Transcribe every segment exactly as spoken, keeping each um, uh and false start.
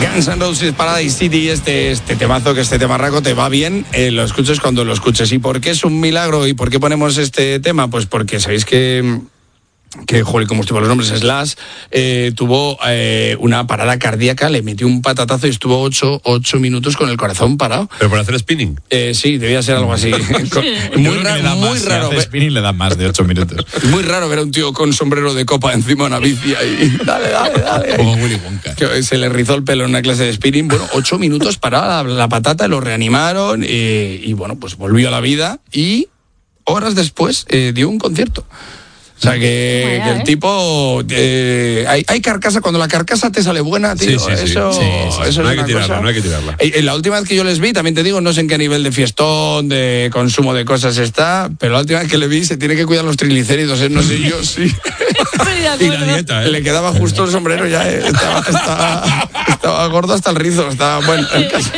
Guns N' Roses Paradise City, este, este temazo, que este temarraco te va bien, eh, lo escuches cuando lo escuches. ¿Y por qué es un milagro y por qué ponemos este tema? Pues porque sabéis que... que, joder, como estuvo los nombres, Slash, eh, tuvo eh, una parada cardíaca, le metió un patatazo y estuvo ocho, ocho minutos con el corazón parado. ¿Pero por hacer spinning? Eh, sí, debía ser algo así. Muy raro, muy más, raro. Si hace spinning le dan más de ocho minutos. Muy raro ver a un tío con sombrero de copa encima de una bici ahí. Dale, dale, dale. Como Willy Wonka. Que se le rizó el pelo en una clase de spinning. Bueno, ocho minutos parada la, la patata, lo reanimaron y, y bueno, pues volvió a la vida y horas después eh, dio un concierto. O sea, que, Vaya, que el ¿eh? tipo... Eh, hay, hay carcasa, cuando la carcasa te sale buena, tío, Sí, sí, sí. eso, Sí, sí. eso No es hay que una tirarla, cosa. no hay que tirarla. Y, y la última vez que yo les vi, también te digo, no sé en qué nivel de fiestón, de consumo de cosas está, pero la última vez que le vi se tiene que cuidar los triglicéridos, ¿eh? No sé yo, sí. Estoy de Y la acuerdo. dieta, ¿eh? Le quedaba justo el sombrero ya, ¿eh? estaba, estaba, estaba gordo hasta el rizo, estaba bueno. El caso,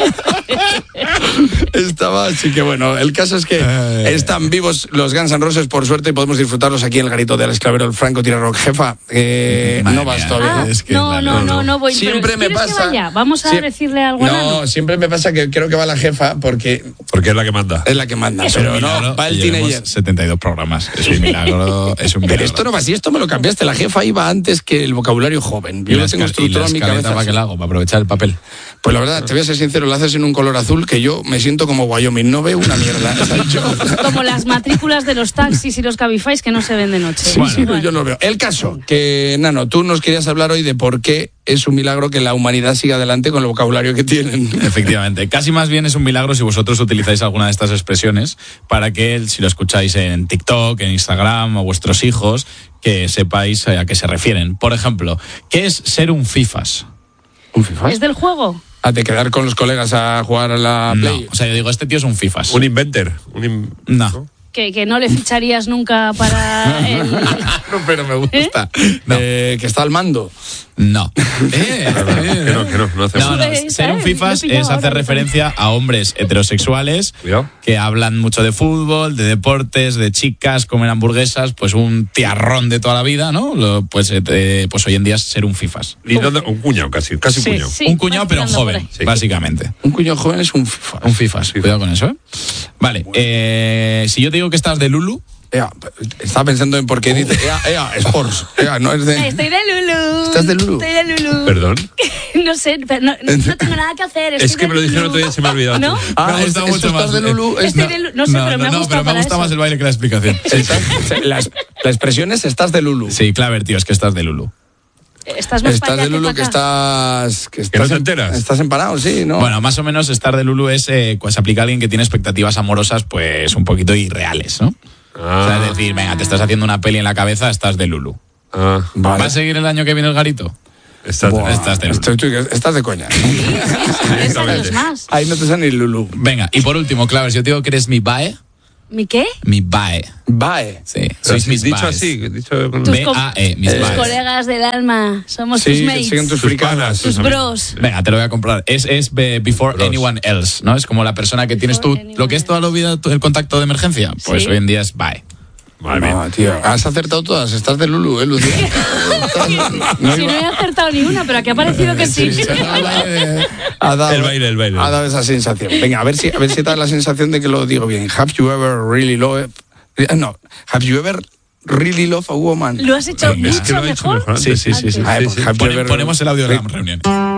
estaba, así que bueno, el caso es que están vivos los Guns N' Roses, por suerte, y podemos disfrutarlos aquí en el garito de Alex Clavero, el Franco Tira Rock. Jefa, eh, Madre no vas mía. todavía. Ah, Es que no, la- no, no, no, no voy. Siempre pero me ¿quieres pasa. que vaya? Vamos a Sie- decirle algo a Nano. No, siempre me pasa que creo que va la jefa porque Porque es la que manda. es la que manda, Es pero Un milagro no, va el que llevemos teenager. setenta y dos programas. Es un milagro. Es un milagro. Pero esto no va así, esto me lo cambiaste. La jefa iba antes que el vocabulario joven. Y Yo la lo tengo escal- y la estructurado en mi escaleta cabeza. para que así. la hago, para aprovechar el papel. Pues la verdad, te voy a ser sincero, lo haces en un color azul que yo me siento como Wyoming, no veo una mierda. O sea, yo- Como las matrículas de los taxis y los Cabifys que no se ven de noche. Sí, sí, no, yo no lo veo. El caso, que Nano, tú nos querías hablar hoy de por qué es un milagro que la humanidad siga adelante con el vocabulario que tienen. Efectivamente. Casi más bien es un milagro si vosotros utilizáis alguna de estas expresiones para que, si lo escucháis en TikTok, en Instagram o vuestros hijos, que sepáis a qué se refieren. Por ejemplo, ¿qué es ser un fifas? ¿Un FIFA? ¿Es del juego? ¿A de quedar con los colegas a jugar a la No, Play? o sea, yo digo, este tío es un fifas. Un inventor. Un in- No. Que, que no le ficharías nunca para el... No, pero me gusta. No. Eh, que está al mando. No. Eh, Que no, que no, no hacemos. No, no, Sube, ser un ¿sabes? fifas Me he pillado es hacer ahora, referencia a hombres heterosexuales Cuidado. que hablan mucho de fútbol, de deportes, de chicas, comen hamburguesas, pues un tiarrón de toda la vida, ¿no? Lo- Pues, eh, pues hoy en día es ser un fifas. Y no- un cuñado casi, casi un Sí, cuñado. sí, un cuñado, vas pero tirando joven, por ahí. Sí. básicamente. Un cuñado joven es un FIFA. Un fifas, cuidado con eso, ¿eh? Vale, eh, si yo te digo que estás de Lulu, Ea, estaba pensando en por qué dice Ea, Ea, Sports. Ea, no es de... Estoy de Lulu. ¿Estás de Lulu? Estoy de Lulu. Perdón. No sé, pero no, no tengo nada que hacer. Es estoy que de me lo dijeron Lulu. otro día y se me ha olvidado. ¿No? Ah, me ha es- gustado eso mucho estás más. de Lulu. eh, es- Estoy de Lulu. No sé, pero me ha no, gustado pero me para gusta eso. más el baile que la explicación. Estás- la, la expresión es estás de Lulu. Sí, Claver, tío, es que estás de Lulu. Estás más Estás para allá de Lulu que que para acá. estás... Que, no estás te en- enteras. Estás empanado, sí, ¿no? Bueno, más o menos estar de Lulu es, eh, pues aplica a alguien que tiene expectativas amorosas, pues un poquito irreales, ¿no? Ah. O sea, es decir, venga, te estás haciendo una peli en la cabeza, estás de Lulu. Ah, Vale. ¿Va a seguir el año que viene el garito? estás Buah, estás de Lulu. estoy- tú- estás de coña. Tres años más. Ahí no te sale ni Lulu. Venga, y por último, Claver, si yo te digo que eres mi bae, ¿Mi qué? mi bae. Bye. Sí, Pero sois así, mis dicho baes. así, dicho con... Tus B A E, mis Tus baes. colegas del alma. Somos tus Sí, que mates. siguen tus Tus fricadas. panas. tus bros. Venga, te lo voy a comprar. Es, es be- before Bros. anyone else, ¿no? Es como la persona que tienes tú, Before anyone lo que es toda la vida tu- el contacto de emergencia. Pues Sí. hoy en día es bye. Madre mía. No, tío, has acertado todas. Estás de Lulu, ¿eh, Lucía? No Si no iba- he acertado ni una, pero aquí ha parecido que sí. Sí, sí, ha dado- El baile, el baile. Ha dado esa sensación. Venga, a ver si, a ver si te da la sensación de que lo digo bien. Have you ever really loved... No, have you ever really loved a woman? ¿Lo has hecho Es que mucho lo ha hecho mejor? mejor Sí, antes. sí, sí. sí. Ay, Sí, pues, sí. have you Pone- ever- ponemos el audio de la reunión.